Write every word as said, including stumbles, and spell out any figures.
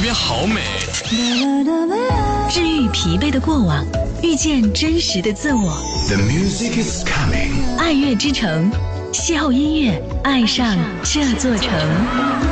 边好美。 治愈疲惫的过往，遇见真实的自我。 The music is coming。 爱乐之城，邂逅音乐，爱上这座城。